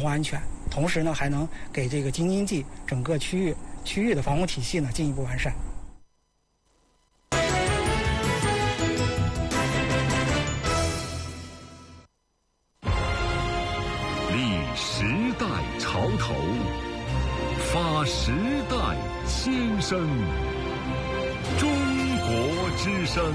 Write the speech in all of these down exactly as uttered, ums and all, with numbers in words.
护安全，同时呢还能给这个京津冀整个区域区域的防空体系呢进一步完善。 立时代潮头，发时代先声。中国之声。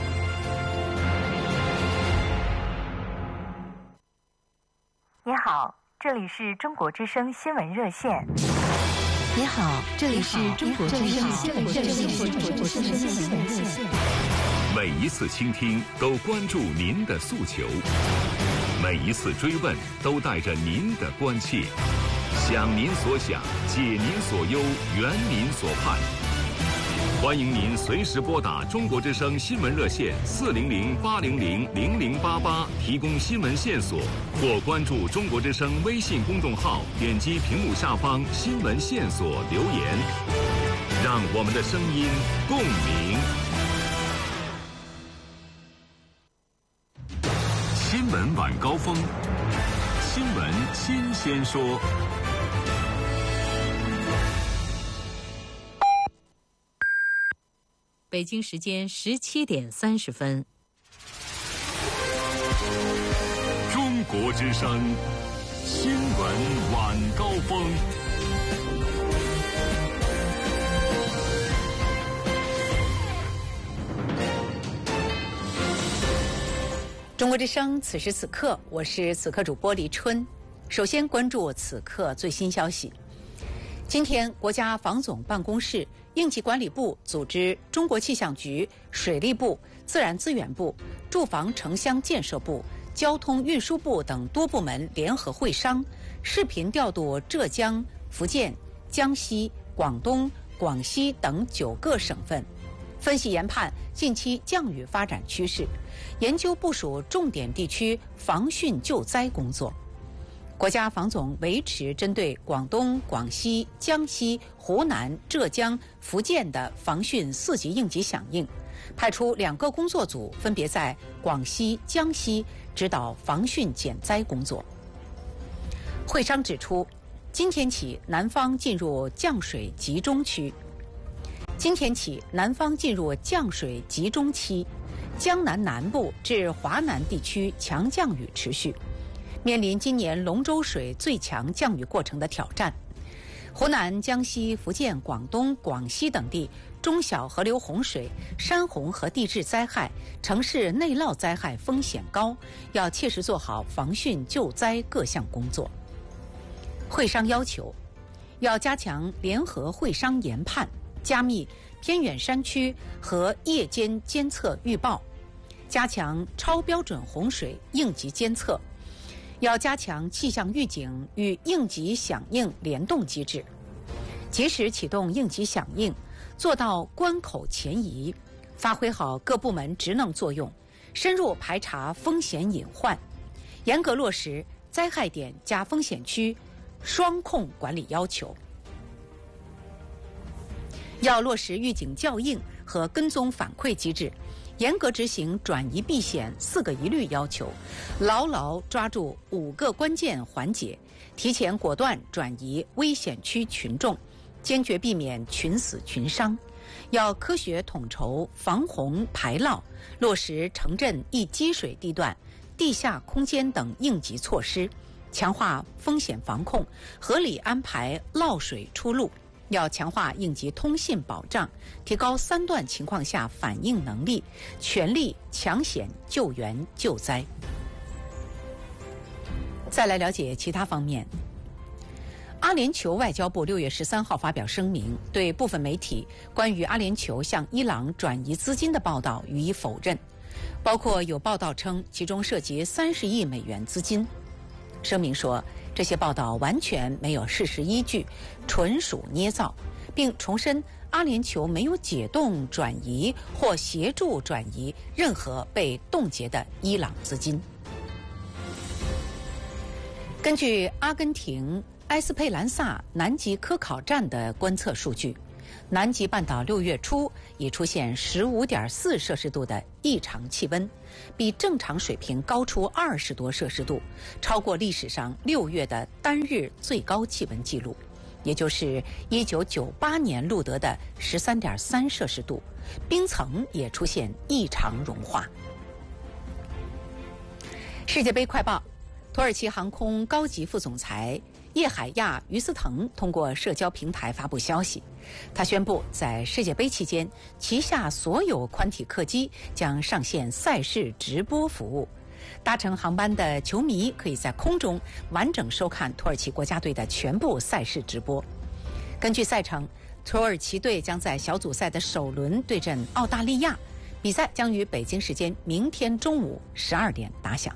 你好，这里是中国之声新闻热线。 你好，这里是中国之声新闻热线。 每一次倾听都关注您的诉求，每一次追问都带着您的关切，想您所想，解您所忧，圆您所盼。欢迎您随时拨打中国之声新闻热线四零零八零零零零八八提供新闻线索，或关注中国之声微信公众号，点击屏幕下方新闻线索留言，让我们的声音共鸣。新闻晚高峰，新闻新鲜说。 北京时间十七点三十分。 中国之声新闻晚高峰。 中国之声，此时此刻，我是此刻主播李春。首先关注此刻最新消息。今天，国家防总办公室、应急管理部组织中国气象局、水利部、自然资源部、住房城乡建设部、交通运输部等多部门联合会商，视频调度浙江、福建、江西、广东、广西等九个省份，分析研判近期降雨发展趋势，研究部署重点地区防汛救灾工作。国家防总维持针对广东、广西、江西、湖南、浙江、福建的防汛四级应急响应，派出两个工作组，分别在广西、江西指导防汛减灾工作。会商指出，今天起南方进入降水集中区。今天起，南方进入降水集中期，江南南部至华南地区强降雨持续。面临今年龙舟水最强降雨过程的挑战，湖南、江西、福建、广东、广西等地中小河流洪水、山洪和地质灾害、城市内涝灾害风险高，要切实做好防汛救灾各项工作。会商要求，要加强联合会商研判，加密偏远山区和夜间监测预报，加强超标准洪水应急监测。要加强气象预警与应急响应联动机制，及时启动应急响应，做到关口前移，发挥好各部门职能作用，深入排查风险隐患，严格落实灾害点加风险区双控管理要求。要落实预警校应和跟踪反馈机制，严格执行转移避险四个一律要求，牢牢抓住五个关键环节，提前果断转移危险区群众，坚决避免群死群伤。要科学统筹防洪排涝，落实城镇易积水地段、地下空间等应急措施，强化风险防控，合理安排涝水出路。要强化应急通信保障，提高三段情况下反应能力，全力抢险救援救灾。再来了解其他方面。阿联酋外交部六月十三号发表声明，对部分媒体关于阿联酋向伊朗转移资金的报道予以否认，包括有报道称其中涉及三十亿美元资金。声明说，这些报道完全没有事实依据，纯属捏造，并重申阿联酋没有解冻、转移或协助转移任何被冻结的伊朗资金。根据阿根廷埃斯佩兰萨南极科考站的观测数据， 南极半岛六月初已出现十五点四摄氏度的异常气温，比正常水平高出二十多摄氏度，超过历史上六月的单日最高气温记录，也就是一九九八年录得的十三点三摄氏度，冰层也出现异常融化。世界杯快报，土耳其航空高级副总裁叶海亚·于斯腾通过社交平台发布消息，他宣布在世界杯期间，旗下所有宽体客机将上线赛事直播服务。搭乘航班的球迷可以在空中完整收看土耳其国家队的全部赛事直播。根据赛程，土耳其队将在小组赛的首轮对阵澳大利亚，比赛将于北京时间明天中午十二点打响。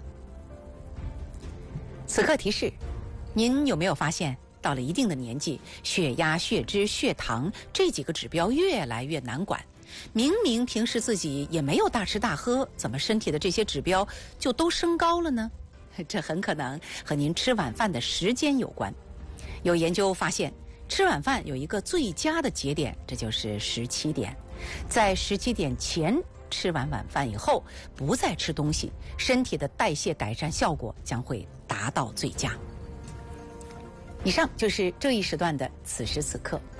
此刻提示，您有没有发现，到了一定的年纪，血压、血脂、血糖这几个指标越来越难管？明明平时自己也没有大吃大喝，怎么身体的这些指标就都升高了呢？这很可能和您吃晚饭的时间有关。有研究发现，吃晚饭有一个最佳的节点，这就是十七点。在十七点前吃完晚饭以后，不再吃东西，身体的代谢改善效果将会达到最佳。以上就是这一时段的此时此刻。